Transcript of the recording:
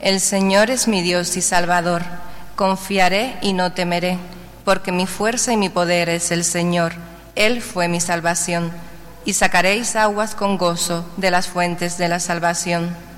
El Señor es mi Dios y Salvador. Confiaré y no temeré, porque mi fuerza y mi poder es el Señor. Él fue mi salvación. Y sacaréis aguas con gozo de las fuentes de la salvación.